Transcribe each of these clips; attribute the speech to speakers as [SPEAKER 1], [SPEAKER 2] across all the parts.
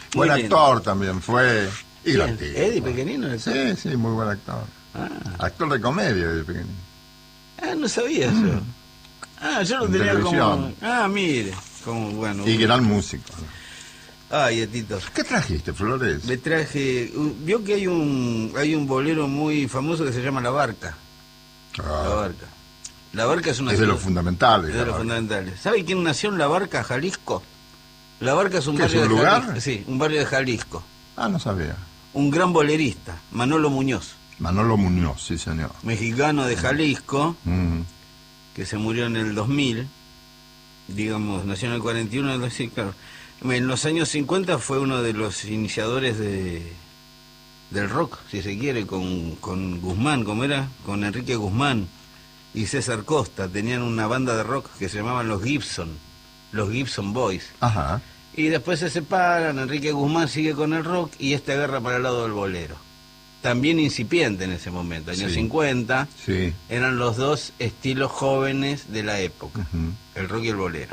[SPEAKER 1] Buen
[SPEAKER 2] lindo.
[SPEAKER 1] actor también fue. Y
[SPEAKER 2] ¿Quién?
[SPEAKER 1] divertido.
[SPEAKER 2] Eddie Pequenino.
[SPEAKER 1] Sí, sí, muy buen actor. Actor de comedia, Eddie Pequenino.
[SPEAKER 2] No sabía eso. Yo lo
[SPEAKER 1] En
[SPEAKER 2] tenía
[SPEAKER 1] televisión.
[SPEAKER 2] como... mire. Como, bueno.
[SPEAKER 1] Y gran músico.
[SPEAKER 2] Ay, Tito.
[SPEAKER 1] ¿Qué trajiste, Flores?
[SPEAKER 2] Me traje... Vio que hay un bolero muy famoso que se llama La Barca. La Barca. La Barca es una
[SPEAKER 1] Es de
[SPEAKER 2] ciudad-
[SPEAKER 1] los fundamentales.
[SPEAKER 2] Es de los fundamentales. ¿Sabe quién nació en La Barca, Jalisco? La Barca es un
[SPEAKER 1] ¿Qué es,
[SPEAKER 2] barrio
[SPEAKER 1] un
[SPEAKER 2] de
[SPEAKER 1] lugar?
[SPEAKER 2] Jalisco. Sí, un barrio de Jalisco.
[SPEAKER 1] No sabía.
[SPEAKER 2] Un gran bolerista, Manolo Muñoz,
[SPEAKER 1] Manolo Muñoz, sí, señor.
[SPEAKER 2] mexicano de Jalisco,
[SPEAKER 1] Mm.
[SPEAKER 2] que se murió en el 2000, digamos, nació en el 41, sí, claro. En los años 50 fue uno de los iniciadores del rock, si se quiere, con Guzmán, ¿cómo era? Con Enrique Guzmán y César Costa. Tenían una banda de rock que se llamaban los Gibson Boys.
[SPEAKER 1] Ajá.
[SPEAKER 2] Y después se separan, Enrique Guzmán sigue con el rock y este agarra para el lado del bolero. También incipiente en ese momento, años
[SPEAKER 1] Sí.
[SPEAKER 2] 50,
[SPEAKER 1] Sí.
[SPEAKER 2] eran los dos estilos jóvenes de la época,
[SPEAKER 1] Ujú.
[SPEAKER 2] el rock y el bolero.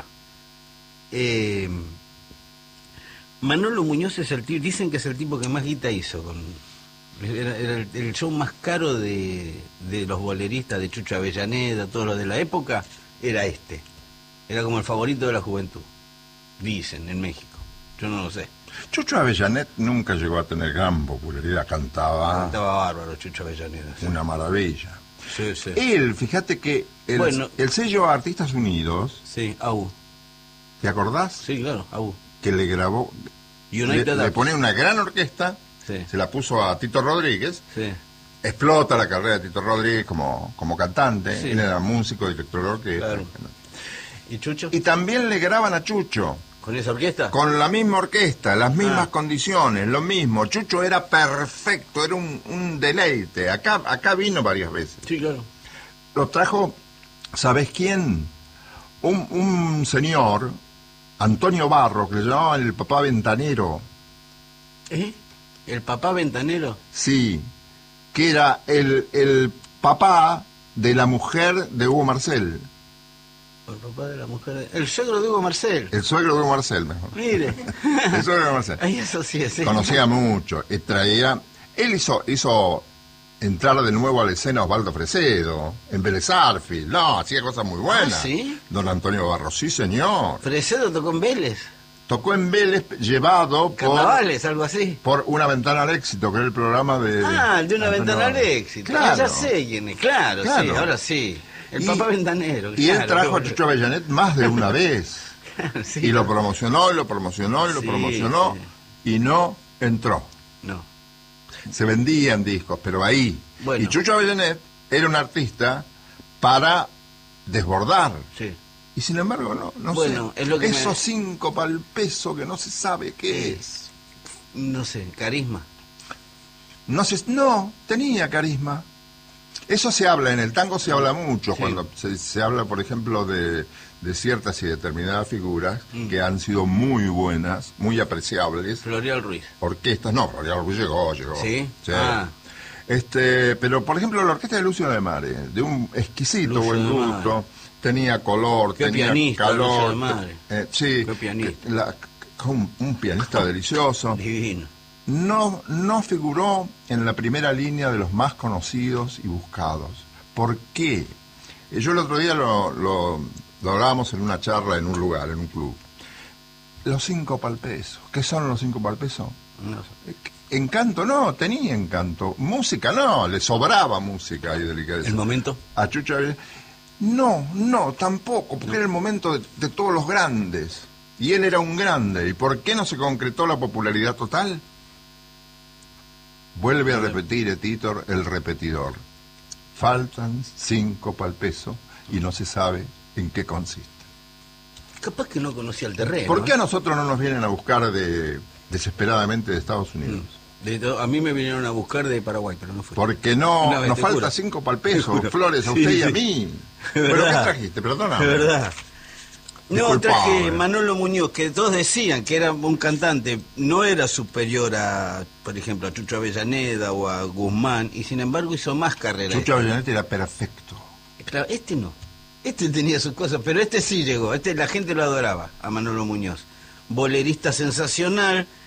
[SPEAKER 2] Manolo Muñoz es dicen que es el tipo que más guita hizo. Era el show más caro de los boleristas, de Chucho Avellaneda, todos los de la época, era este. Era como el favorito de la juventud, dicen, en México. Yo no lo sé.
[SPEAKER 1] Chucho Avellanet nunca llegó a tener gran popularidad, cantaba
[SPEAKER 2] Estaba bárbaro Chucho Avellaneda. Sí.
[SPEAKER 1] una maravilla.
[SPEAKER 2] Sí, sí.
[SPEAKER 1] Él, fíjate que el sello Artistas Unidos,
[SPEAKER 2] Sí, AU.
[SPEAKER 1] ¿te acordás?
[SPEAKER 2] Sí, claro, AU.
[SPEAKER 1] Que le grabó,
[SPEAKER 2] United
[SPEAKER 1] le
[SPEAKER 2] Artists.
[SPEAKER 1] pone una gran orquesta,
[SPEAKER 2] Sí,
[SPEAKER 1] se la puso a Tito Rodríguez,
[SPEAKER 2] sí.
[SPEAKER 1] explota la carrera de Tito Rodríguez como cantante,
[SPEAKER 2] Sí.
[SPEAKER 1] él era músico, director de orquesta.
[SPEAKER 2] Claro. ¿Y Chucho?
[SPEAKER 1] Y también le graban a Chucho,
[SPEAKER 2] ¿Con esa orquesta?
[SPEAKER 1] con la misma orquesta, las mismas condiciones, lo mismo. Chucho era perfecto, era un deleite. Acá vino varias veces.
[SPEAKER 2] Sí, claro.
[SPEAKER 1] Lo trajo, ¿sabes quién? Un señor, Antonio Barro, que le llamaban el papá ventanero.
[SPEAKER 2] ¿El papá ventanero?
[SPEAKER 1] Sí, que era el papá de la mujer de Hugo Marcel.
[SPEAKER 2] El papá de la mujer... El suegro de Hugo Marcel.
[SPEAKER 1] El suegro de Hugo Marcel, mejor.
[SPEAKER 2] Mire.
[SPEAKER 1] El suegro de Hugo Marcel.
[SPEAKER 2] Ahí eso sí es.
[SPEAKER 1] Conocía mucho. Y traía... Él hizo entrar de nuevo a la escena Osvaldo Fresedo, en Vélez Sarsfield. No, hacía cosas muy buenas.
[SPEAKER 2] ¿Sí?
[SPEAKER 1] Don Antonio Barro, sí, señor.
[SPEAKER 2] Fresedo tocó en Vélez.
[SPEAKER 1] Tocó en Vélez, llevado
[SPEAKER 2] Carnavales, algo así.
[SPEAKER 1] por Una Ventana al Éxito, que era el programa de...
[SPEAKER 2] De Una
[SPEAKER 1] Antonio
[SPEAKER 2] Ventana al
[SPEAKER 1] Barro.
[SPEAKER 2] Éxito.
[SPEAKER 1] Claro.
[SPEAKER 2] Ya sé quién es, claro, sí,
[SPEAKER 1] Claro.
[SPEAKER 2] ahora sí. El papá ventanero.
[SPEAKER 1] Y él
[SPEAKER 2] claro,
[SPEAKER 1] trajo a
[SPEAKER 2] qué
[SPEAKER 1] Chucho Avellanet más de una vez.
[SPEAKER 2] bueno. Sí.
[SPEAKER 1] Y lo promocionó, y lo promocionó, y lo
[SPEAKER 2] Sí,
[SPEAKER 1] promocionó, y no entró.
[SPEAKER 2] No.
[SPEAKER 1] Se vendían discos, pero ahí.
[SPEAKER 2] Bueno.
[SPEAKER 1] Y Chucho Avellanet era un artista para desbordar.
[SPEAKER 2] Sí.
[SPEAKER 1] Y sin embargo, no
[SPEAKER 2] Bueno,
[SPEAKER 1] sé.
[SPEAKER 2] es lo que
[SPEAKER 1] Esos 5 pa'l peso que no se sabe qué es.
[SPEAKER 2] No sé, carisma.
[SPEAKER 1] No, tenía carisma. Eso se habla, en el tango se habla mucho,
[SPEAKER 2] Sí.
[SPEAKER 1] cuando se habla, por ejemplo, de ciertas y determinadas figuras que han sido muy buenas, muy apreciables.
[SPEAKER 2] Florial Ruiz.
[SPEAKER 1] Orquestas, no, Florial Ruiz llegó.
[SPEAKER 2] ¿Sí? Ah.
[SPEAKER 1] Pero por ejemplo la orquesta de Lucio de Mare, de un exquisito
[SPEAKER 2] Lucio
[SPEAKER 1] buen
[SPEAKER 2] de
[SPEAKER 1] gusto,
[SPEAKER 2] Mare.
[SPEAKER 1] tenía color,
[SPEAKER 2] Qué
[SPEAKER 1] tenía
[SPEAKER 2] pianista,
[SPEAKER 1] calor,
[SPEAKER 2] Lucio de Mare.
[SPEAKER 1] sí,
[SPEAKER 2] Qué pianista.
[SPEAKER 1] un pianista delicioso.
[SPEAKER 2] Divino.
[SPEAKER 1] No figuró en la primera línea de los más conocidos y buscados. ¿Por qué? Yo el otro día lo hablábamos en una charla en un lugar, en un club. Los 5 pa'l peso. ¿Qué son los 5 pa'l peso?
[SPEAKER 2] No sé.
[SPEAKER 1] Encanto no, tenía encanto. Música no, le sobraba música y delicadeza.
[SPEAKER 2] ¿El momento?
[SPEAKER 1] A Chucho Avellanet. No, tampoco, porque era el momento de todos los grandes. Y él era un grande. ¿Y por qué no se concretó la popularidad total? Vuelve a repetir, Titor, el repetidor. Faltan 5 pa'l peso y no se sabe en qué consiste.
[SPEAKER 2] Capaz que no conocía el terreno.
[SPEAKER 1] ¿Por qué a nosotros no nos vienen a buscar desesperadamente de Estados Unidos?
[SPEAKER 2] A mí me vinieron a buscar de Paraguay, pero no fue.
[SPEAKER 1] Porque
[SPEAKER 2] Una vez,
[SPEAKER 1] nos
[SPEAKER 2] te
[SPEAKER 1] falta
[SPEAKER 2] juro.
[SPEAKER 1] 5 pa'l peso,
[SPEAKER 2] Te juro.
[SPEAKER 1] Flores, a
[SPEAKER 2] Sí,
[SPEAKER 1] usted y a
[SPEAKER 2] sí.
[SPEAKER 1] mí.
[SPEAKER 2] De
[SPEAKER 1] ¿Pero qué
[SPEAKER 2] verdad.
[SPEAKER 1] trajiste? Perdóname.
[SPEAKER 2] De verdad. No,
[SPEAKER 1] Disculpame.
[SPEAKER 2] traje Manolo Muñoz, que todos decían que era un cantante, no era superior a, por ejemplo, a Chucho Avellaneda o a Guzmán, y sin embargo hizo más carrera.
[SPEAKER 1] Chucho Avellanet era perfecto.
[SPEAKER 2] Claro, este no. Este tenía sus cosas, pero este sí llegó. La gente lo adoraba, a Manolo Muñoz. Bolerista sensacional,